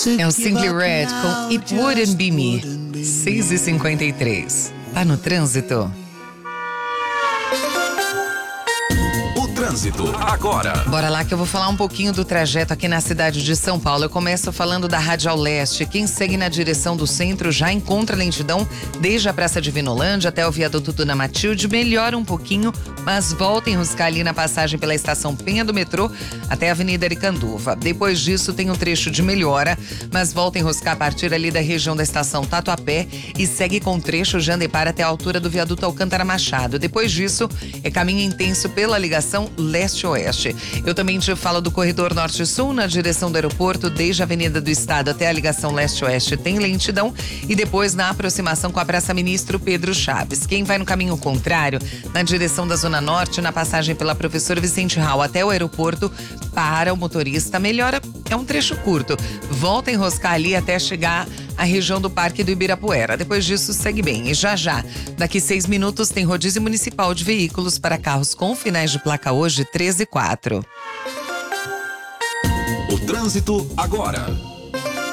É o Simply Red com It Wouldn't Be Me. 6h53. Tá no trânsito? Trânsito agora. Bora lá que eu vou falar um pouquinho do trajeto aqui na cidade de São Paulo. Eu começo falando da Radial Leste. Quem segue na direção do centro já encontra lentidão desde a Praça de Vinolândia até o viaduto Dona Matilde. Melhora um pouquinho, mas volta a enroscar ali na passagem pela estação Penha do metrô até a Avenida Aricanduva. Depois disso tem um trecho de melhora, mas volta a enroscar a partir ali da região da estação Tatuapé e segue com trecho de Andepar até a altura do viaduto Alcântara Machado. Depois disso é caminho intenso pela ligação leste-oeste. Eu também te falo do corredor norte-sul na direção do aeroporto, desde a Avenida do Estado até a ligação leste-oeste tem lentidão e depois na aproximação com a Praça Ministro Pedro Chaves. Quem vai no caminho contrário, na direção da Zona Norte, na passagem pela Professor Vicente Hall até o aeroporto, para o motorista, melhora, é um trecho curto. Volta a enroscar ali até chegar à região do Parque do Ibirapuera. Depois disso, segue bem. E já, daqui 6 minutos, tem rodízio municipal de veículos para carros com finais de placa hoje 13 e 4. O trânsito agora.